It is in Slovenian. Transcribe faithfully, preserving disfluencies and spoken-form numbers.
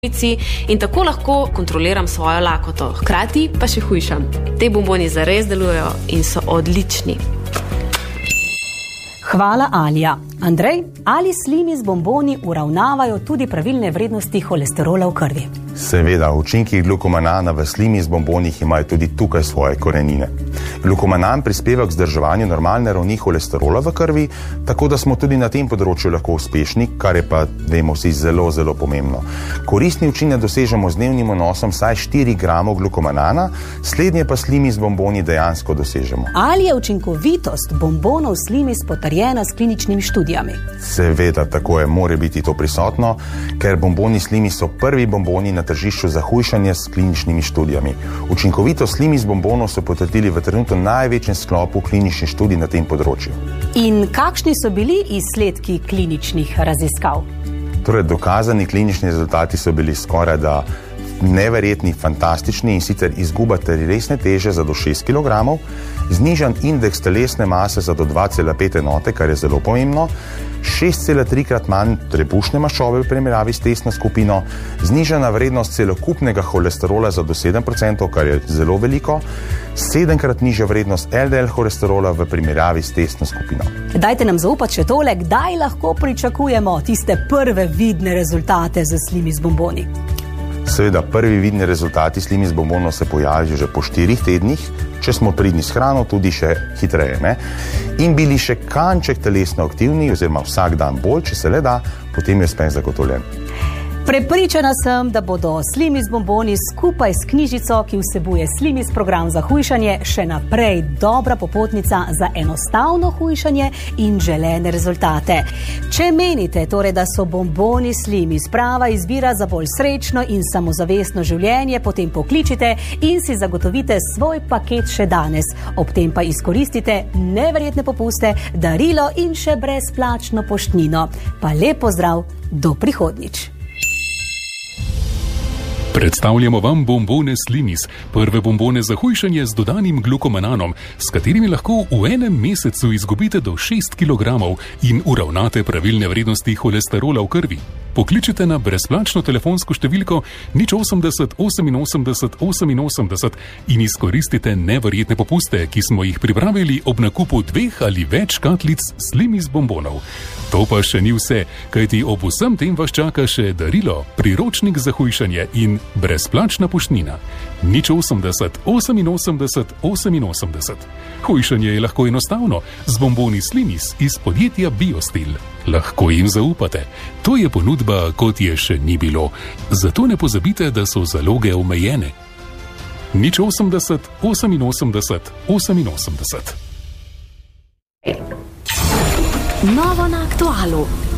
in tako lahko kontroliram svojo lakoto. Hkrati pa še hujšam. Te bomboni zares delujejo in so odlični. Hvala, Alija. Andrej, ali Slimis bomboni uravnavajo tudi pravilne vrednosti holesterola v krvi? Seveda, učinki glukomanana v Slimis bombonih imajo tudi tukaj svoje korenine. Glukomanan prispeva k vzdrževanju normalne ravni holesterola v krvi, tako da smo tudi na tem področju lahko uspešni, kar je pa, vemo vsi, zelo, zelo pomembno. Koristni učinek dosežemo z dnevnim vnosom vsaj štiri gramov glukomanana, slednje pa Slimis bomboni dejansko dosežemo. Ali je učinkovitost bombonov Slimis potrjena s kliničnimi študijami? Seveda, tako je, more biti to prisotno, ker bomboni Slimis so prvi bomboni na tržišču za hujšanje s kliničnimi študijami. Učinkovitost Slimis bombonov so potrdili v trenutno največjem sklopu kliničnih študij na tem področju. In kakšni so bili izsledki kliničnih raziskav? Torej, dokazani klinični rezultati so bili skoraj da neverjetni, fantastični, in sicer izguba telesne teže za do šest kilogramov, znižan indeks telesne mase za do dva cela pet enote, kar je zelo pomembno, šest cela tri krat manj trebušne maščobe v primerjavi s testno skupino, znižana vrednost celokupnega holesterola za do sedem procentov, kar je zelo veliko, sedemkrat nižja vrednost el de el holesterola v primerjavi s testno skupino. Dajte nam zaupati še tole, kdaj lahko pričakujemo tiste prve vidne rezultate z Slimis bomboni? Seveda, prvi vidni rezultati Slimis bombonov se pojavijo že po štirih tednih, če smo pridni s hrano, tudi še hitreje, ne? In bili še kanček telesno aktivni, oziroma vsak dan bolj, če se le da, potem je uspeh zagotovljen. Prepričana sem, da bodo Slimis bomboni skupaj s knjižico, ki vsebuje Slimis program za hujšanje, še naprej dobra popotnica za enostavno hujšanje in želene rezultate. Če menite torej, da so bomboni Slimis prava izbira za bolj srečno in samozavestno življenje, potem pokličite in si zagotovite svoj paket še danes. Ob tem pa izkoristite neverjetne popuste, darilo in še brezplačno poštnino. Pa lep pozdrav, do prihodnjič. Predstavljamo vam bombone Slimis, prve bombone za hujšanje z dodanim glukomananom, s katerimi lahko v enem mesecu izgubite do šest kilogramov in uravnate pravilne vrednosti holesterola v krvi. Pokličite na brezplačno telefonsko številko nič osemdeset oseminosemdeset oseminosemdeset in izkoristite neverjetne popuste, ki smo jih pripravili ob nakupu dveh ali več škatlic Slimis bombonov. To pa še ni vse, kajti ob vsem tem vas čaka še darilo, priročnik za hujšanje in brezplačna poštnina. nič osemdeset oseminosemdeset oseminosemdeset. Hujšanje je lahko enostavno z bomboni Slimis iz podjetja Biostil. Lahko jim zaupate. To je ponudba, kot je še ni bilo. Zato ne pozabite, da so zaloge omejene. nič osemdeset oseminosemdeset oseminosemdeset. Novo na Aktualu.